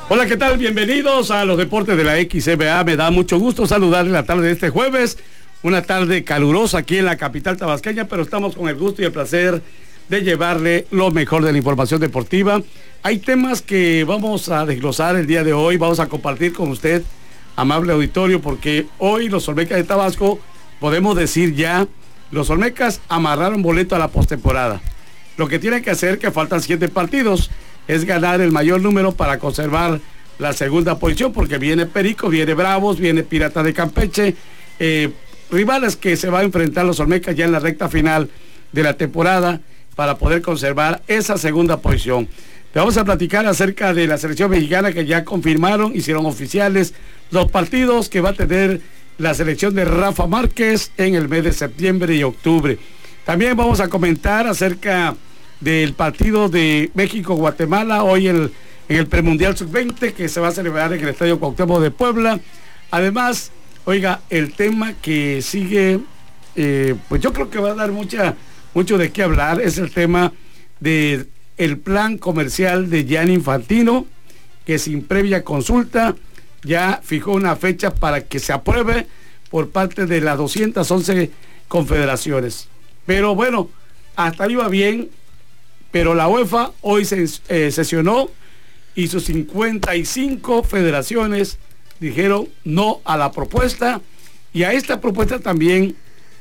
Hola, ¿qué tal? Bienvenidos a los deportes de la XCBA. Me da mucho gusto saludarles la tarde de este jueves. Una tarde calurosa aquí en la capital tabasqueña, pero estamos con el gusto y el placer de llevarle lo mejor de la información deportiva. Hay temas que vamos a desglosar el día de hoy, vamos a compartir con usted, amable auditorio, porque hoy los Olmecas de Tabasco, podemos decir ya, los Olmecas amarraron boleto a la postemporada. Lo que tienen que hacer, que faltan 7 partidos, es ganar el mayor número para conservar la segunda posición, porque viene Perico, viene Bravos, viene Pirata de Campeche, rivales que se va a enfrentar los Olmecas ya en la recta final de la temporada para poder conservar esa segunda posición. Te vamos a platicar acerca de la selección mexicana, que ya confirmaron, hicieron oficiales los partidos que va a tener la selección de Rafa Márquez en el mes de septiembre y octubre. También vamos a comentar acerca del partido de México-Guatemala hoy en el premundial sub-20 que se va a celebrar en el Estadio Cuauhtémoc de Puebla. Además, oiga, el tema que sigue, pues yo creo que va a dar mucho de qué hablar, es el tema de el plan comercial de Gianni Infantino, que sin previa consulta ya fijó una fecha para que se apruebe por parte de las 211 confederaciones. Pero bueno, hasta ahí va bien, pero la UEFA hoy sesionó y sus 55 federaciones dijeron no a la propuesta, y a esta propuesta también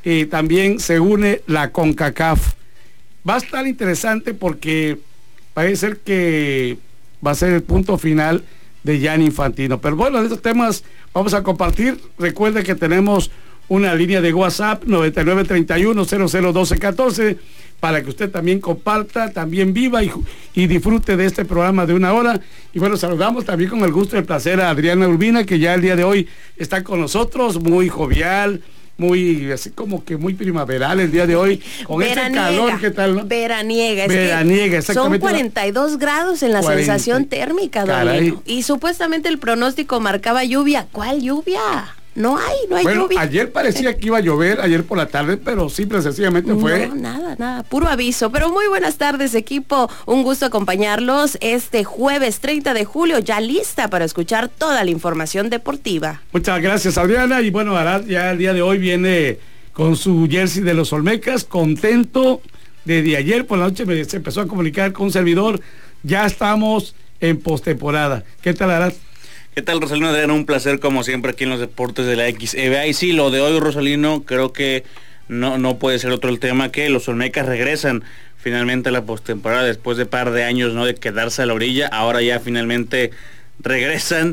se une la CONCACAF. Va a estar interesante porque parece ser que va a ser el punto final de Gianni Infantino. Pero bueno, de estos temas vamos a compartir. Recuerde que tenemos una línea de WhatsApp 9931-001214 para que usted también comparta, también viva y disfrute de este programa de una hora. Y bueno, saludamos también con el gusto y el placer a Adriana Urbina, que ya el día de hoy está con nosotros, muy jovial, muy así como que muy primaveral el día de hoy, con este calor. ¿Qué tal, no? Veraniega, exactamente. Son 42 grados en la sensación térmica, Don. Y supuestamente el pronóstico marcaba lluvia. ¿Cuál lluvia? No hay lluvia. Ayer parecía que iba a llover, ayer por la tarde, pero simple y sencillamente fue. No, nada, puro aviso. Pero muy buenas tardes, equipo. Un gusto acompañarlos este jueves 30 de julio, ya lista para escuchar toda la información deportiva. Muchas gracias, Adriana. Y bueno, Arad ya el día de hoy viene con su jersey de los Olmecas, contento. Desde ayer por la noche se empezó a comunicar con un servidor. Ya estamos en postemporada. ¿Qué tal, Arad? ¿Qué tal, Rosalino? Adriano, un placer como siempre aquí en los deportes de la XCBA. Y sí, lo de hoy, Rosalino, creo que no puede ser otro el tema, que los Olmecas regresan finalmente a la postemporada después de par de años, ¿no?, de quedarse a la orilla. Ahora ya finalmente regresan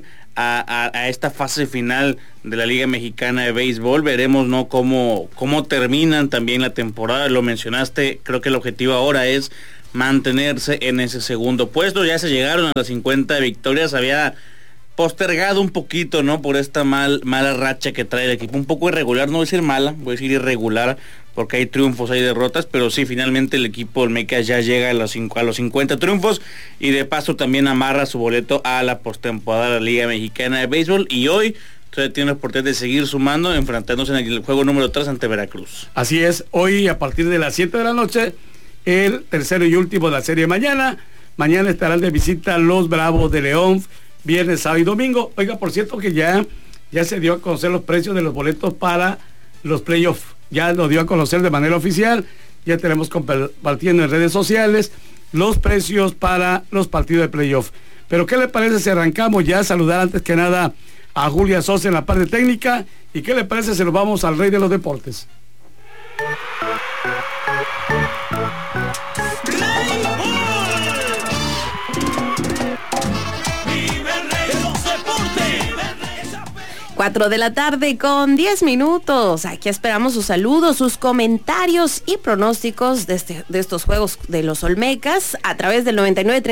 a esta fase final de la Liga Mexicana de Béisbol. Veremos, ¿no?, cómo terminan también la temporada. Lo mencionaste, creo que el objetivo ahora es mantenerse en ese segundo puesto. Ya se llegaron a las 50 victorias, había postergado un poquito, ¿no?, por esta mala racha que trae el equipo, un poco irregular, no voy a decir mala, voy a decir irregular, porque hay triunfos, hay derrotas, pero sí, finalmente el equipo Olmecas ya llega a los 50 triunfos, y de paso también amarra su boleto a la postemporada de la Liga Mexicana de Béisbol, y hoy todavía tiene la oportunidad de seguir sumando, enfrentándose en el juego número 3 ante Veracruz. Así es, hoy a partir de las 7 de la noche, el tercero y último de la serie mañana estarán de visita los Bravos de León, viernes, sábado y domingo. Oiga, por cierto que ya se dio a conocer los precios de los boletos para los playoffs. Ya lo dio a conocer de manera oficial. Ya tenemos compartiendo en redes sociales los precios para los partidos de playoff. Pero ¿qué le parece si arrancamos ya a saludar antes que nada a Julia Sosa en la parte técnica? ¿Y qué le parece si nos vamos al rey de los deportes? 4 de la tarde con 10 minutos. Aquí esperamos sus saludos, sus comentarios y pronósticos de estos juegos de los Olmecas a través del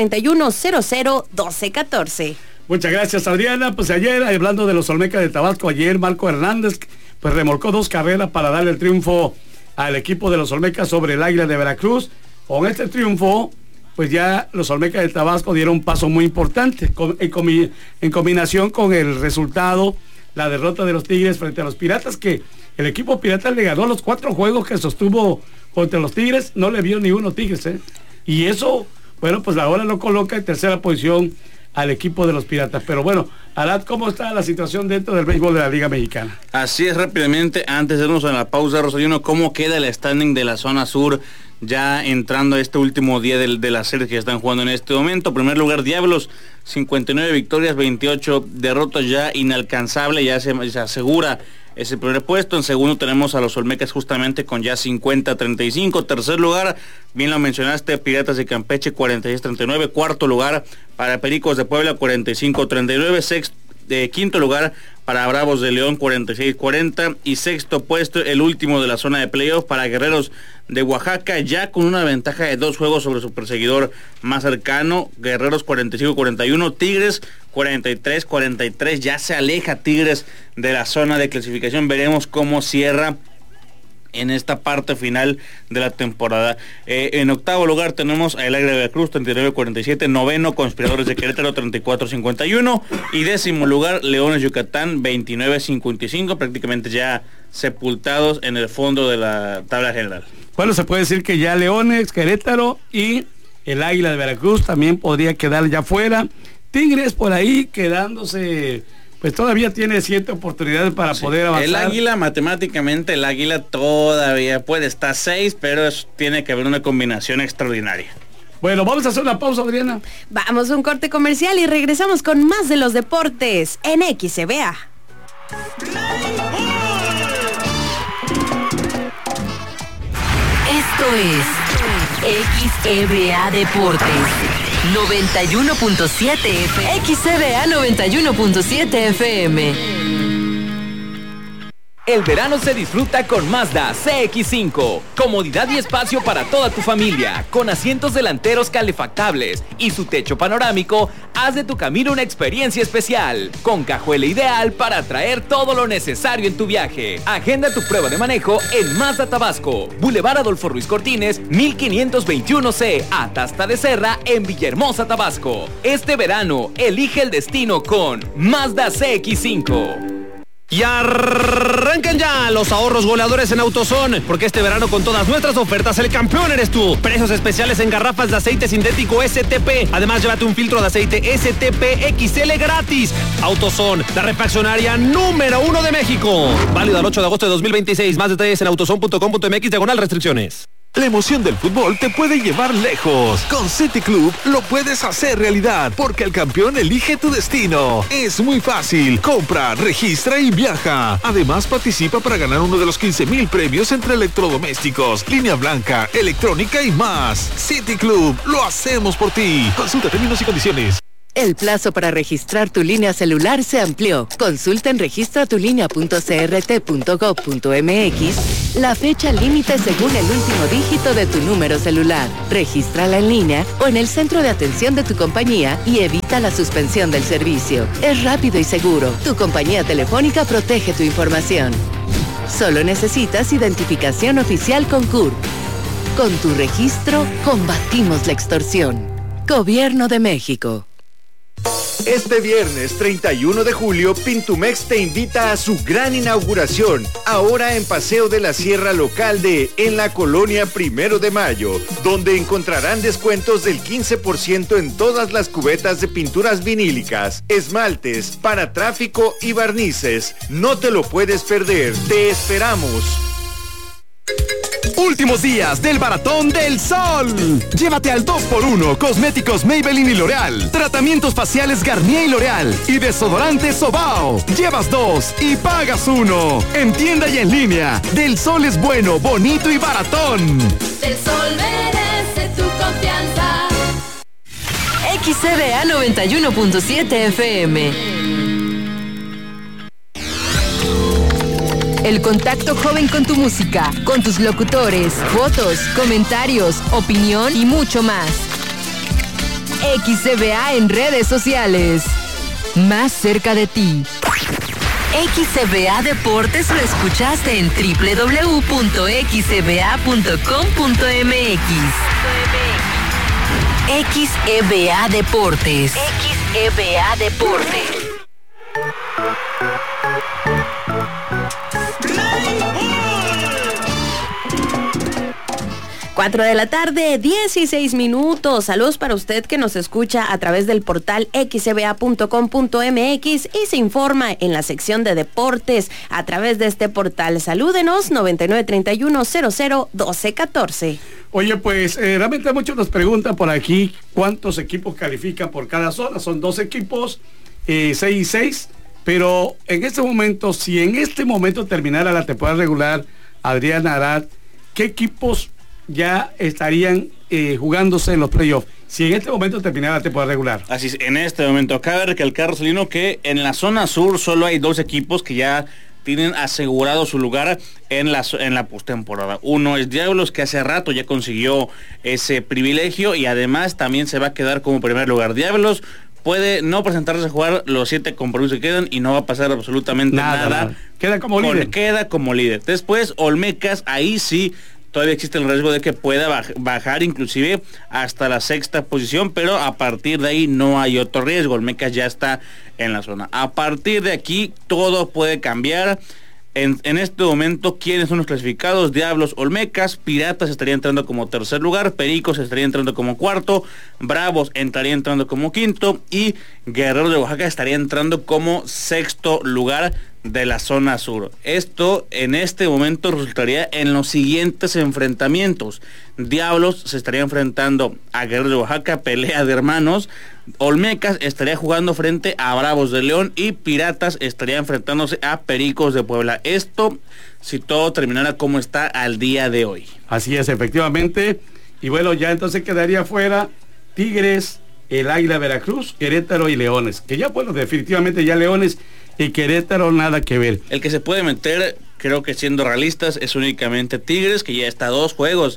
9931-001214. Muchas gracias, Adriana. Pues ayer, hablando de los Olmecas de Tabasco, ayer Marco Hernández pues remolcó 2 carreras para darle el triunfo al equipo de los Olmecas sobre el Águila de Veracruz. Con este triunfo, pues ya los Olmecas de Tabasco dieron un paso muy importante en combinación con el resultado, la derrota de los Tigres frente a los Piratas, que el equipo Pirata le ganó los 4 juegos que sostuvo contra los Tigres, no le vio ni uno Tigres, y eso, bueno, pues ahora lo coloca en tercera posición al equipo de los Piratas. Pero bueno, Arad, ¿cómo está la situación dentro del béisbol de la Liga Mexicana? Así es, rápidamente, antes de irnos a la pausa, Rosalino, ¿cómo queda el standing de la zona sur ya entrando a este último día de la serie que están jugando en este momento? En primer lugar, Diablos, 59 victorias, 28 derrotas, ya inalcanzable, ya se asegura ese primer puesto. En segundo tenemos a los Olmecas justamente con ya 50-35. Tercer lugar, bien lo mencionaste, Piratas de Campeche 46-39. Cuarto lugar para Pericos de Puebla 45-39. Quinto lugar para Bravos de León 46-40. Y sexto puesto, el último de la zona de playoff, para Guerreros de Oaxaca, ya con una ventaja de 2 juegos sobre su perseguidor más cercano. Guerreros 45-41, Tigres 43-43, ya se aleja Tigres de la zona de clasificación. Veremos cómo cierra en esta parte final de la temporada. En octavo lugar tenemos a El Águila de Veracruz 39-47, noveno Conspiradores de Querétaro 34-51 y décimo lugar Leones Yucatán 29-55, prácticamente ya sepultados en el fondo de la tabla general. Bueno, se puede decir que ya Leones, Querétaro y el Águila de Veracruz también podría quedar ya fuera. Tigres por ahí quedándose, pues todavía tiene cierta oportunidad para poder avanzar. El Águila, matemáticamente, el Águila todavía puede estar 6, pero tiene que haber una combinación extraordinaria. Bueno, vamos a hacer una pausa, Adriana. Vamos a un corte comercial y regresamos con más de los deportes en XCBA. Esto es XCBA Deportes 91.7 FM. XCBA 91.7 FM. El verano se disfruta con Mazda CX-5. Comodidad y espacio para toda tu familia. Con asientos delanteros calefactables y su techo panorámico, haz de tu camino una experiencia especial. Con cajuela ideal para traer todo lo necesario en tu viaje. Agenda tu prueba de manejo en Mazda Tabasco. Boulevard Adolfo Ruiz Cortines, 1521C, Atasta de Serra, en Villahermosa, Tabasco. Este verano, elige el destino con Mazda CX-5. Y arrancan ya los ahorros goleadores en AutoZone, porque este verano con todas nuestras ofertas el campeón eres tú. Precios especiales en garrafas de aceite sintético STP. Además, llévate un filtro de aceite STP XL gratis. AutoZone, la refaccionaria número 1 de México. Válido al 8 de agosto de 2026. Más detalles en autozone.com.mx/restricciones. La emoción del fútbol te puede llevar lejos. Con City Club lo puedes hacer realidad, porque el campeón elige tu destino. Es muy fácil. Compra, registra y viaja. Además, participa para ganar uno de los 15,000 premios entre electrodomésticos, línea blanca, electrónica y más. City Club, lo hacemos por ti. Consulta términos y condiciones. El plazo para registrar tu línea celular se amplió. Consulta en registratulinea.crt.gov.mx la fecha límite según el último dígito de tu número celular. Regístrala en línea o en el centro de atención de tu compañía y evita la suspensión del servicio. Es rápido y seguro. Tu compañía telefónica protege tu información. Solo necesitas identificación oficial con CURP. Con tu registro, combatimos la extorsión. Gobierno de México. Este viernes 31 de julio, Pintumex te invita a su gran inauguración, ahora en Paseo de la Sierra Local en la Colonia 1 de Mayo, donde encontrarán descuentos del 15% en todas las cubetas de pinturas vinílicas, esmaltes, para tráfico y barnices. No te lo puedes perder, te esperamos. Últimos días del Baratón del Sol. Llévate al 2x1 cosméticos Maybelline y L'Oreal, tratamientos faciales Garnier y L'Oreal y desodorantes Sobao. Llevas 2 y pagas 1. En tienda y en línea. Del Sol es bueno, bonito y baratón. Del Sol merece tu confianza. XCBA 91.7 FM. El contacto joven con tu música, con tus locutores, fotos, comentarios, opinión y mucho más. XCBA en redes sociales. Más cerca de ti. XCBA Deportes lo escuchaste en www.xcba.com.mx. XCBA Deportes. XCBA Deportes. 4 de la tarde, 16 minutos. Saludos para usted que nos escucha a través del portal xcba.com.mx y se informa en la sección de deportes a través de este portal. Salúdenos, 9931-001214. Oye, pues realmente muchos nos preguntan por aquí cuántos equipos califican por cada zona. Son 2 equipos, 6 y 6. Pero en este momento, si en este momento terminara la temporada regular, Adrián Arad, ¿qué equipos ya estarían jugándose en los playoffs? Si en este momento terminara la temporada regular. Así es, en este momento. Cabe recalcar, Rosalino, que en la zona sur solo hay 2 equipos que ya tienen asegurado su lugar en la postemporada. Uno es Diablos, que hace rato ya consiguió ese privilegio y además también se va a quedar como primer lugar. Diablos puede no presentarse a jugar los 7 compromisos que quedan y no va a pasar absolutamente nada. Queda como líder. Queda como líder. Después, Olmecas, ahí sí todavía existe el riesgo de que pueda bajar inclusive hasta la 6ª posición, pero a partir de ahí no hay otro riesgo. Olmecas ya está en la zona. A partir de aquí todo puede cambiar. En este momento, ¿quiénes son los clasificados? Diablos, Olmecas, Piratas estaría entrando como tercer lugar, Pericos estaría entrando como cuarto, Bravos estaría entrando como quinto y Guerreros de Oaxaca estaría entrando como sexto lugar de la zona sur. Esto en este momento resultaría en los siguientes enfrentamientos. Diablos se estaría enfrentando a Guerreros de Oaxaca, pelea de hermanos. Olmecas estaría jugando frente a Bravos de León y Piratas estaría enfrentándose a Pericos de Puebla. Esto si todo terminara como está al día de hoy. Así es, efectivamente. Y bueno, ya entonces quedaría fuera Tigres, el Águila Veracruz, Querétaro y Leones. Que ya, bueno, definitivamente ya Leones y Querétaro nada que ver. El que se puede meter, creo que siendo realistas, es únicamente Tigres, que ya está a 2 juegos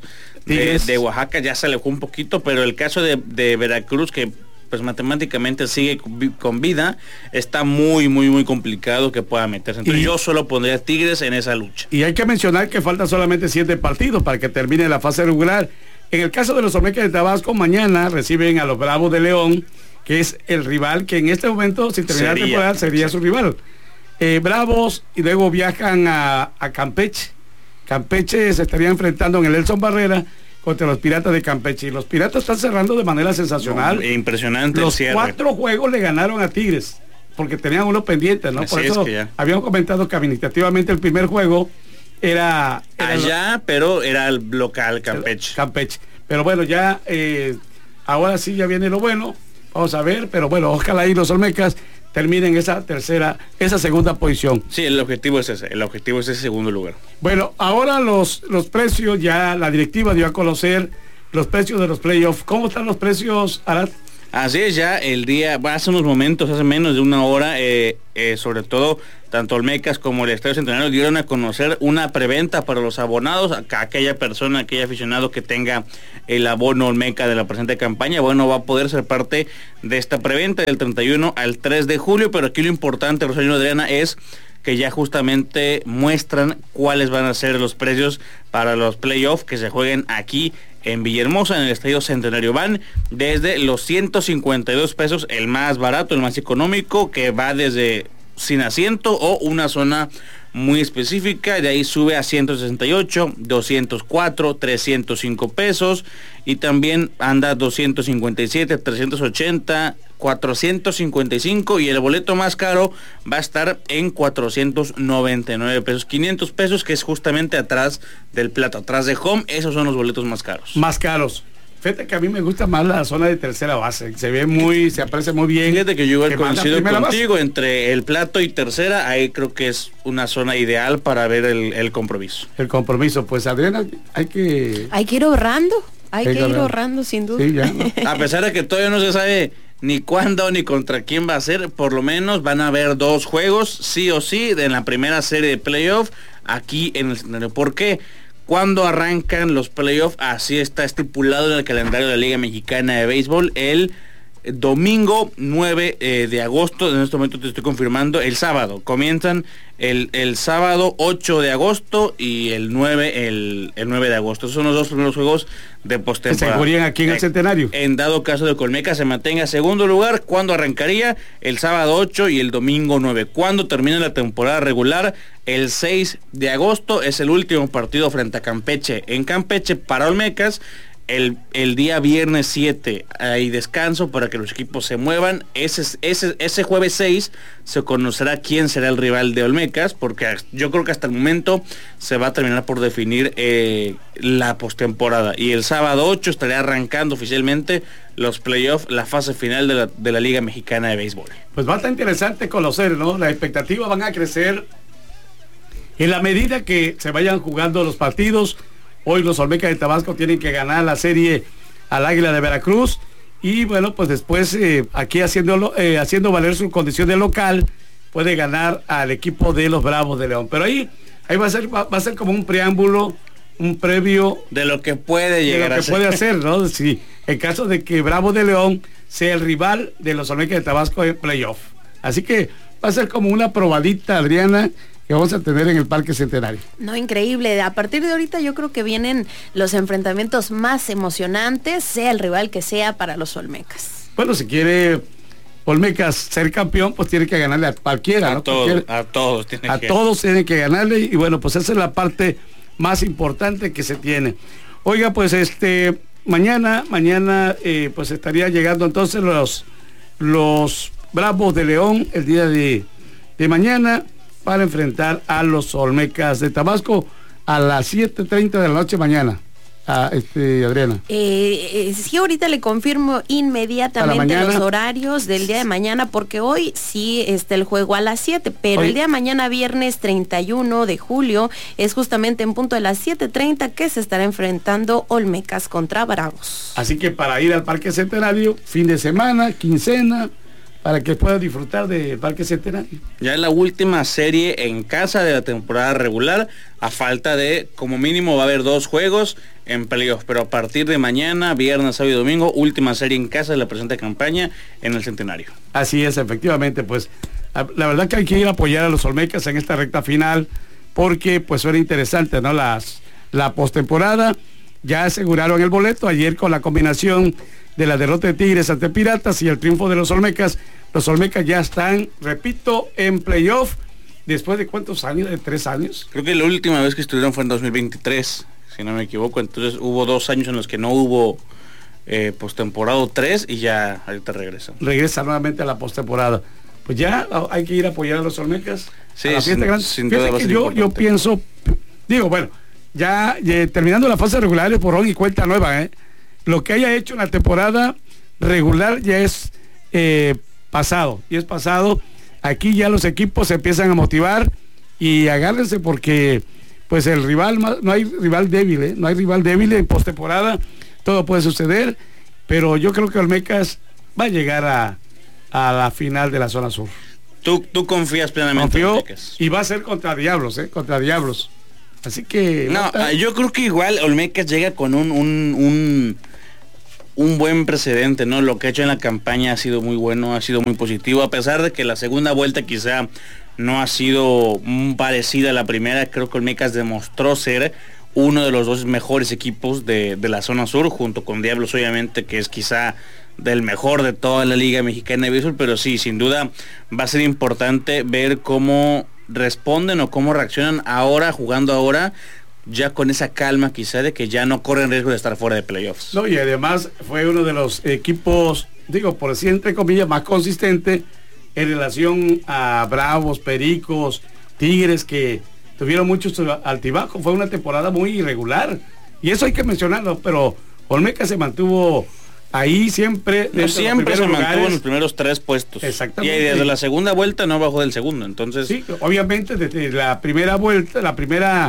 de Oaxaca, ya se alejó un poquito, pero el caso de Veracruz, que pues matemáticamente sigue con vida, está muy complicado que pueda meterse. Entonces yo solo pondría Tigres en esa lucha. Y hay que mencionar que faltan solamente 7 partidos para que termine la fase regular. En el caso de los Olmecas de Tabasco, mañana reciben a los Bravos de León, que es el rival que en este momento, si terminara la temporada, sería su rival. Bravos, y luego viajan a Campeche. Campeche se estaría enfrentando en el Elson Barrera contra los Piratas de Campeche. Y los Piratas están cerrando de manera sensacional. Impresionante. Los 4 juegos le ganaron a Tigres, porque tenían uno pendiente, ¿no? Por eso habíamos comentado que administrativamente el primer juego era allá, pero era el local Campeche. Pero bueno, ya ahora sí ya viene lo bueno. Vamos a ver, pero bueno, ojalá y los Olmecas terminen esa segunda posición. Sí, el objetivo es ese segundo lugar. Bueno, ahora los precios, ya la directiva dio a conocer los precios de los playoffs. ¿Cómo están los precios, Arad? Así es, ya el día, hace unos momentos, hace menos de una hora, sobre todo, tanto Olmecas como el Estadio Centenario dieron a conocer una preventa para los abonados, a aquella persona, aquel aficionado que tenga el abono Olmeca de la presente campaña, bueno, va a poder ser parte de esta preventa del 31 al 3 de julio, pero aquí lo importante, Rosalino, Adriana, es que ya justamente muestran cuáles van a ser los precios para los playoffs que se jueguen aquí en Villahermosa, en el Estadio Centenario. Van desde los 152 pesos, el más barato, el más económico, que va desde sin asiento o una zona muy específica, de ahí sube a 168, 204, 305 pesos y también anda 257, 380, 455 y el boleto más caro va a estar en 499 pesos, 500 pesos, que es justamente atrás del plato, atrás de home. Esos son los boletos más caros. Más caros. Fíjate que a mí me gusta más la zona de tercera base, se aprecia muy bien. Fíjate que yo coincido contigo, base. Entre el plato y tercera, ahí creo que es una zona ideal para ver el compromiso. El compromiso, pues Adriana, hay que ir ahorrando, sin duda. Sí, ya, ¿no? A pesar de que todavía no se sabe ni cuándo ni contra quién va a ser, por lo menos van a haber 2 juegos, sí o sí, en la primera serie de playoff, aquí en el Centenario. ¿Por qué? Cuando arrancan los playoffs, así está estipulado en el calendario de la Liga Mexicana de Béisbol, el domingo 9 de agosto, en este momento te estoy confirmando, el sábado. Comienzan el sábado 8 de agosto y el 9 de agosto. Esos son los dos primeros juegos de postemporada. ¿Se jugarían aquí en el Centenario? En dado caso de que Olmeca se mantenga segundo lugar, ¿cuándo arrancaría? El sábado 8 y el domingo 9. ¿Cuándo termina la temporada regular? El 6 de agosto es el último partido frente a Campeche. En Campeche para Olmecas. El día viernes 7 hay descanso para que los equipos se muevan. Ese jueves 6 se conocerá quién será el rival de Olmecas, porque yo creo que hasta el momento se va a terminar por definir la postemporada. Y el sábado 8 estaría arrancando oficialmente los playoffs, la fase final de la Liga Mexicana de Béisbol. Pues va a estar interesante conocer, ¿no? Las expectativas van a crecer en la medida que se vayan jugando los partidos. Hoy los Olmecas de Tabasco tienen que ganar la serie al Águila de Veracruz. Y bueno, pues después aquí haciendo valer su condición de local, puede ganar al equipo de los Bravos de León. Pero ahí va a ser como un preámbulo, un previo de lo que puede llegar a ser. Puede hacer, ¿no? Sí, en caso de que Bravos de León sea el rival de los Olmecas de Tabasco en playoff. Así que va a ser como una probadita, Adriana, que vamos a tener en el Parque Centenario. No, increíble. A partir de ahorita yo creo que vienen los enfrentamientos más emocionantes, sea el rival que sea para los Olmecas. Bueno, si quiere Olmecas ser campeón, pues tiene que ganarle a cualquiera, ¿no? A todos tienen que ganarle, y bueno, pues esa es la parte más importante que se tiene. Oiga, pues mañana pues estaría llegando entonces los Bravos de León el día de mañana, para enfrentar a los Olmecas de Tabasco a las 7:30 de la noche mañana. Adriana. Sí, ahorita le confirmo inmediatamente los horarios del día de mañana, porque hoy sí está el juego a las 7, pero el día de mañana, viernes 31 de julio, es justamente en punto de las 7:30 que se estará enfrentando Olmecas contra Bravos. Así que para ir al Parque Centenario, fin de semana, quincena, para que pueda disfrutar del Parque Centenario. Ya es la última serie en casa de la temporada regular, a falta de, como mínimo va a haber 2 juegos en playoff, pero a partir de mañana, viernes, sábado y domingo, última serie en casa de la presente campaña en el Centenario. Así es, efectivamente, pues la verdad que hay que ir a apoyar a los Olmecas en esta recta final, porque pues suena interesante, ¿no? La postemporada, ya aseguraron el boleto ayer con la combinación de la derrota de Tigres ante Piratas y el triunfo de los Olmecas. Los Olmecas ya están, repito, en playoff. ¿Después de cuántos años? ¿De 3 años? Creo que la última vez que estuvieron fue en 2023, si no me equivoco. Entonces hubo 2 años en los que no hubo postemporada, 3, y ya ahorita regresan. Regresa nuevamente a la postemporada. Pues ya hay que ir a apoyar a los Olmecas. Sí, sin duda va a ser yo pienso, digo, bueno, ya terminando la fase regular es borrón y cuenta nueva, Lo que haya hecho en la temporada regular ya es pasado. Aquí ya los equipos se empiezan a motivar y agárrense, porque pues el rival, no hay rival débil, no hay rival débil en postemporada, todo puede suceder, pero yo creo que Olmecas va a llegar a la final de la zona sur. ¿Tú confías plenamente en Olmecas? Y va a ser contra Diablos, contra Diablos. Así que... yo creo que igual Olmecas llega con un buen precedente, ¿no? Lo que ha hecho en la campaña ha sido muy bueno, ha sido muy positivo, a pesar de que la segunda vuelta quizá no ha sido parecida a la primera. Creo que Olmecas demostró ser uno de los 2 mejores equipos de la zona sur, junto con Diablos, obviamente, que es quizá del mejor de toda la Liga Mexicana de Béisbol, pero sí, sin duda va a ser importante ver cómo responden o cómo reaccionan ahora, jugando ahora, ya con esa calma quizá de que ya no corren riesgo de estar fuera de playoffs. No, y además fue uno de los equipos, digo, por decir entre comillas, más consistente en relación a Bravos, Pericos, Tigres, que tuvieron muchos altibajos. Fue una temporada muy irregular, y eso hay que mencionarlo, pero Olmecas se mantuvo ahí siempre. Siempre se mantuvo en los primeros 3 puestos. Exactamente. Y desde la segunda vuelta no bajó del segundo, entonces... Sí, obviamente desde la primera vuelta, la primera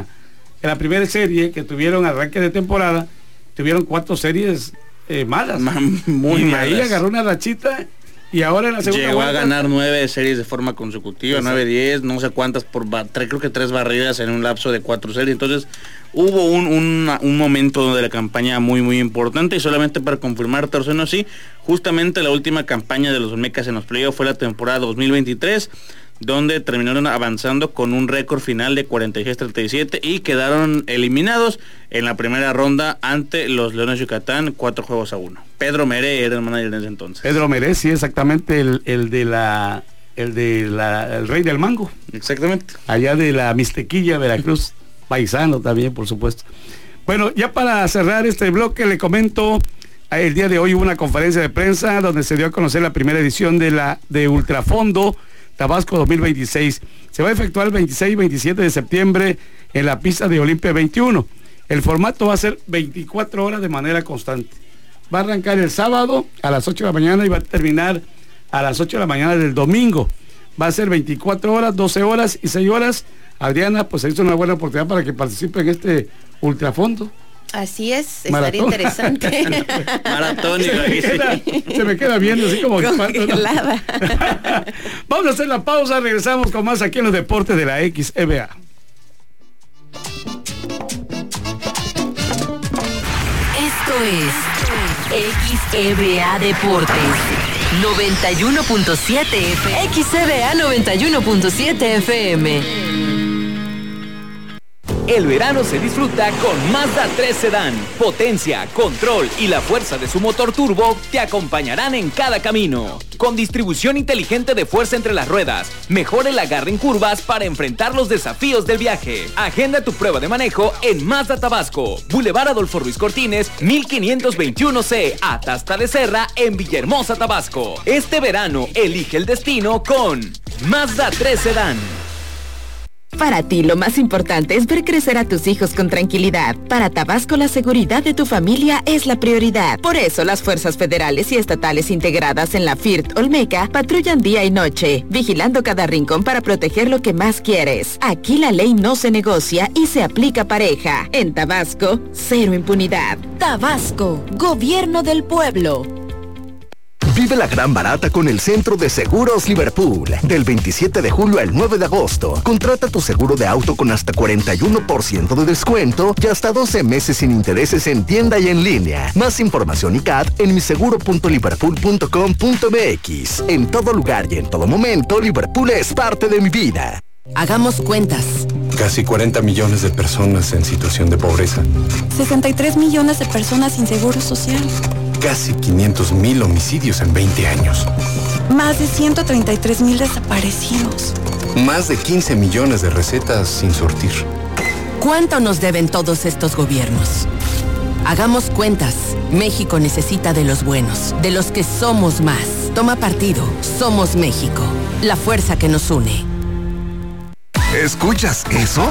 serie que tuvieron arranque de temporada, tuvieron 4 series malas. Muy malas. Ahí agarró una rachita, y ahora en la segunda llegó vuelta, a ganar 9 series de forma consecutiva, 9-10, no sé cuántas, creo que 3 barridas en un lapso de 4 series. Entonces hubo un momento de la campaña muy muy importante. Y solamente para confirmar, Torceno, sí, Justamente la última campaña de los Olmecas en los playoffs fue la temporada 2023, donde terminaron avanzando con un récord final de 46-37 y quedaron eliminados en la primera ronda ante los Leones de Yucatán, 4-1. Pedro Meré era el manager en ese entonces. Pedro Meré, sí, exactamente, el Rey del Mango. Exactamente. Allá de la Mixtequilla, Veracruz, paisano también, por supuesto. Bueno, ya para cerrar este bloque le comento, el día de hoy hubo una conferencia de prensa donde se dio a conocer la primera edición de Ultrafondo Tabasco 2026. Se va a efectuar el 26 y 27 de septiembre en la pista de Olimpia 21. El formato va a ser 24 horas de manera constante. Va a arrancar el sábado a las 8 de la mañana y va a terminar a las 8 de la mañana del domingo. Va a ser 24 horas, 12 horas y 6 horas. Adriana, pues se hizo una buena oportunidad para que participe en este Ultrafondo. Así es, Maratón. estaría interesante. Maratón. Se me queda viendo así como congelada. Vamos a hacer la pausa, regresamos con más aquí en los deportes de la XEBA. Esto es XEBA Deportes 91.7 FM. XEBA 91.7 FM. El verano se disfruta con Mazda 3 Sedán. Potencia, control y la fuerza de su motor turbo te acompañarán en cada camino. Con distribución inteligente de fuerza entre las ruedas, mejora el agarre en curvas para enfrentar los desafíos del viaje. Agenda tu prueba de manejo en Mazda Tabasco, Boulevard Adolfo Ruiz Cortines, 1521C, Atasta de Serra, en Villahermosa, Tabasco. Este verano, elige el destino con Mazda 3 Sedán. Para ti, lo más importante es ver crecer a tus hijos con tranquilidad. Para Tabasco, la seguridad de tu familia es la prioridad. Por eso, las fuerzas federales y estatales integradas en la FIRT Olmeca patrullan día y noche, vigilando cada rincón para proteger lo que más quieres. Aquí la ley no se negocia y se aplica pareja. En Tabasco, cero impunidad. Tabasco, Gobierno del Pueblo. Vive la gran barata con el Centro de Seguros Liverpool. Del 27 de julio al 9 de agosto. Contrata tu seguro de auto con hasta 41% de descuento y hasta 12 meses sin intereses en tienda y en línea. Más información y CAT en miseguro.liverpool.com.mx. En todo lugar y en todo momento, Liverpool es parte de mi vida. Hagamos cuentas. Casi 40 millones de personas en situación de pobreza. 63 millones de personas sin seguro social. Casi 500,000 homicidios en 20 años. Más de 133,000 desaparecidos. Más de 15 millones de recetas sin surtir. ¿Cuánto nos deben todos estos gobiernos? Hagamos cuentas. México necesita de los buenos, de los que somos más. Toma partido. Somos México. La fuerza que nos une. ¿Escuchas eso?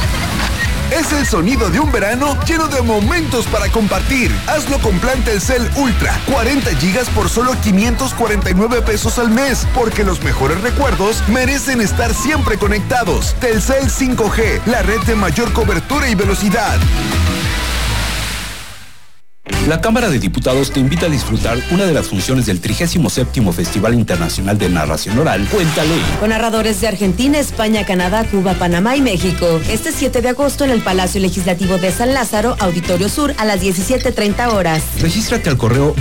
Es el sonido de un verano lleno de momentos para compartir. Hazlo con plan Telcel Ultra. 40 gigas por solo 549 pesos al mes. Porque los mejores recuerdos merecen estar siempre conectados. Telcel 5G, la red de mayor cobertura y velocidad. La Cámara de Diputados te invita a disfrutar una de las funciones del 37º Festival Internacional de Narración Oral, Cuéntale. Con narradores de Argentina, España, Canadá, Cuba, Panamá y México. Este 7 de agosto en el Palacio Legislativo de San Lázaro, Auditorio Sur, a las 17:30 horas. Regístrate al correo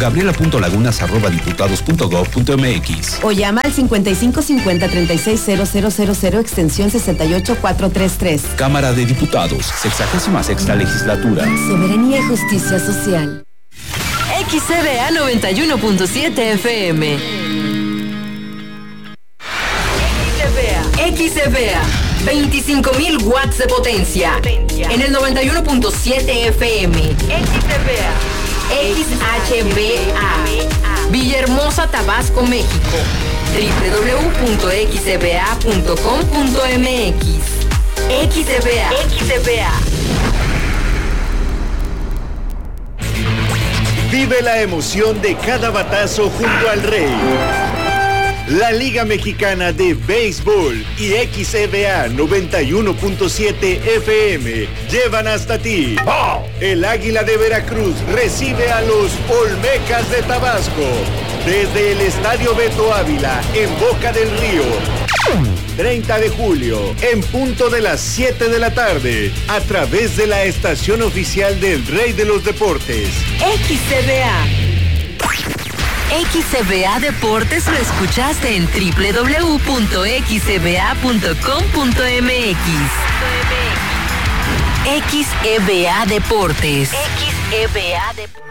gabriela.lagunas@diputados.gov.mx o llama al 5550-360000 extensión 68433. Cámara de Diputados, 66ª Legislatura. Soberanía y justicia social. XEBA 91.7 FM. XEBA 25,000 watts de potencia. En el 91.7 FM. XHBA. Villahermosa, Tabasco, México. www.xeba.com.mx. XEBA. Vive la emoción de cada batazo junto al Rey. La Liga Mexicana de Béisbol y XEBA 91.7 FM llevan hasta ti. El Águila de Veracruz recibe a los Olmecas de Tabasco desde el Estadio Beto Ávila en Boca del Río. 30 de julio, en punto de las 7 de la tarde, a través de la estación oficial del Rey de los Deportes. XEBA. XCBA Deportes lo escuchaste en www.xcba.com.mx. XEBA Deportes. XEBA Deportes.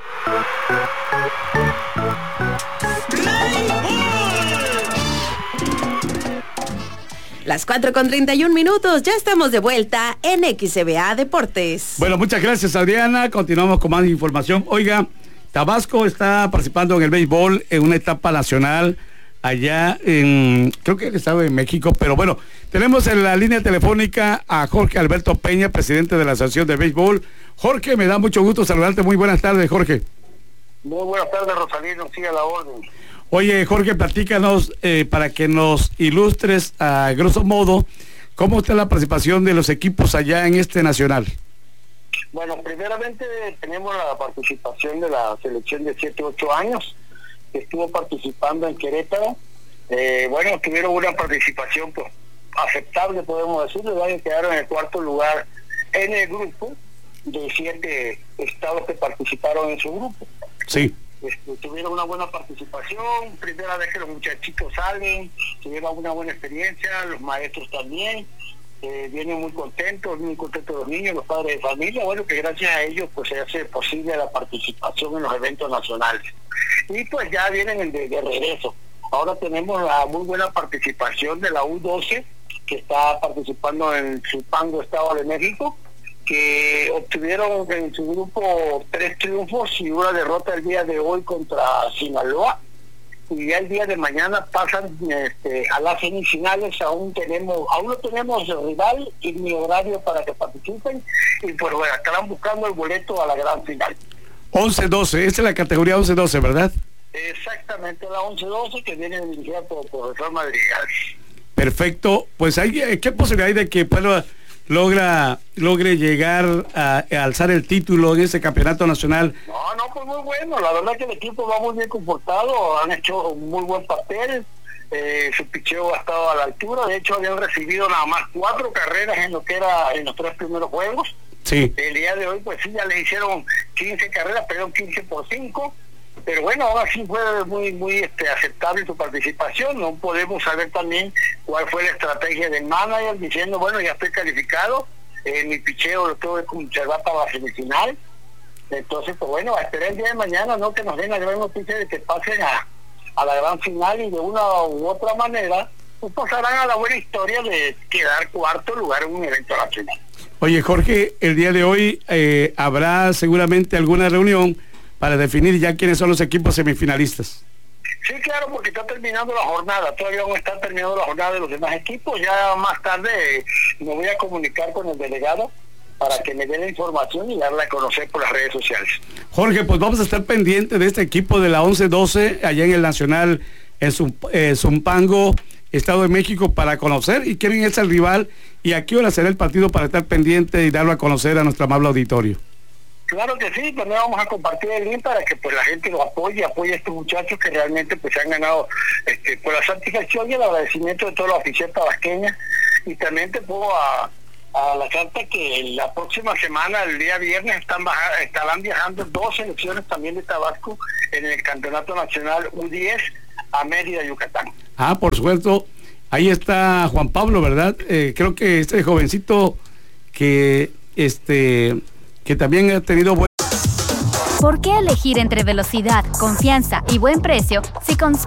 Las 4:31, ya estamos de vuelta en XCBA Deportes. Bueno, muchas gracias, Adriana. Continuamos con más información. Oiga, Tabasco está participando en el béisbol en una etapa nacional allá en, creo que el estado de México, pero bueno, tenemos en la línea telefónica a Jorge Alberto Peña, presidente de la Asociación de Béisbol. Jorge, me da mucho gusto saludarte. Muy buenas tardes, Jorge. Muy buenas tardes, Rosalino, sigue a la orden. Oye, Jorge, platícanos para que nos ilustres a grosso modo cómo está la participación de los equipos allá en este nacional. Bueno, primeramente tenemos la participación de la selección de 7-8 años que estuvo participando en Querétaro. Bueno, tuvieron una participación pues aceptable, podemos decirlo, quedaron en el cuarto lugar en el grupo de 7 estados que participaron en su grupo. Sí. Tuvieron una buena participación, primera vez que los muchachitos salen, tuvieron una buena experiencia, los maestros también, vienen muy contentos los niños, los padres de familia, bueno, que gracias a ellos pues se hace posible la participación en los eventos nacionales. Y pues ya vienen de regreso. Ahora tenemos la muy buena participación de la U12, que está participando en Zumpango, Estado de México, que obtuvieron en su grupo 3 triunfos y una derrota el día de hoy contra Sinaloa, y ya el día de mañana pasan a las semifinales. Aún no tenemos rival y ni horario para que participen, y pues bueno, estarán buscando el boleto a la gran final. 11-12, esta es la categoría 11-12, ¿verdad? Exactamente, la 11-12 que viene dirigida por el profesor Madrid. Perfecto, pues hay ¿qué posibilidad hay de que logre llegar a alzar el título en ese campeonato nacional? No, pues muy bueno, la verdad que el equipo va muy bien comportado, han hecho un muy buen papel, su picheo ha estado a la altura, de hecho habían recibido nada más 4 carreras en lo que era en los 3 primeros juegos. Sí. El día de hoy pues sí, ya les hicieron 15 carreras, pero 15-5, pero bueno, ahora sí fue muy aceptable su participación. No podemos saber también cuál fue la estrategia del manager, diciendo, bueno, ya estoy calificado, mi picheo lo tengo que conservar para la semifinal. Entonces, pues bueno, a esperar el día de mañana, ¿no?, que nos den la gran noticia de que pasen a la gran final, y de una u otra manera pues pasarán a la buena historia de quedar cuarto lugar en un evento nacional. Oye, Jorge, el día de hoy habrá seguramente alguna reunión para definir ya quiénes son los equipos semifinalistas. Sí, claro, porque está terminando la jornada, todavía no está terminando la jornada de los demás equipos. Ya más tarde me voy a comunicar con el delegado para que me dé la información y darla a conocer por las redes sociales. Jorge, pues vamos a estar pendientes de este equipo de la 11-12 allá en el Nacional en Zumpango, Estado de México, para conocer y quién es el rival y a qué hora será el partido, para estar pendiente y darlo a conocer a nuestro amable auditorio. Claro que sí, también vamos a compartir el link para que pues la gente los apoye a estos muchachos que realmente pues se han ganado por la satisfacción y el agradecimiento de toda la afición tabasqueña. Y también te puedo a la carta que la próxima semana, el día viernes, estarán viajando 2 selecciones también de Tabasco en el Campeonato Nacional U10 a Mérida, Yucatán. Ah, por supuesto, ahí está Juan Pablo, ¿verdad? Creo que este jovencito que también ha tenido ¿Por qué elegir entre velocidad, confianza y buen precio si con